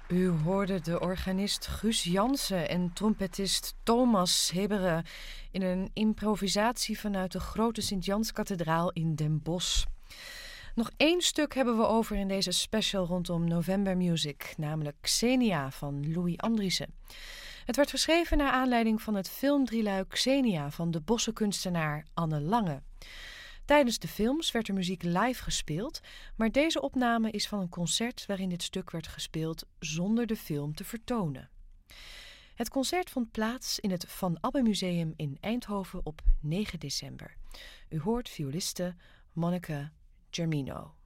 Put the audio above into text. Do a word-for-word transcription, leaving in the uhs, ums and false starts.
U hoorde de organist Guus Jansen en trompetist Thomas Hebberen in een improvisatie vanuit de Grote Sint-Janskathedraal in Den Bosch. Nog één stuk hebben we over in deze special rondom November Music, namelijk Xenia van Louis Andriessen. Het werd geschreven naar aanleiding van het filmdrieluik Xenia van de Bosse kunstenaar Anne Lange. Tijdens de films werd de muziek live gespeeld, maar deze opname is van een concert waarin dit stuk werd gespeeld zonder de film te vertonen. Het concert vond plaats in het Van Abbe Museum in Eindhoven op negen december. U hoort violiste Monneke Germino.